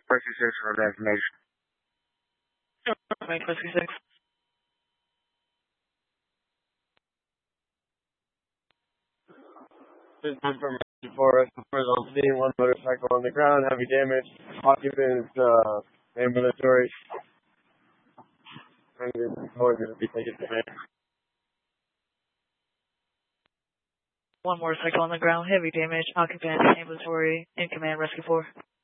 Rescue 6 for the information. Make Rescue 6. This is from Rescue 4. Rescue 4 is on scene. One motorcycle on the ground. Heavy damage. Occupants ambulatory. And going to be taken to me. One motorcycle on the ground. Heavy damage. Occupant ambulatory. In command. Rescue 4.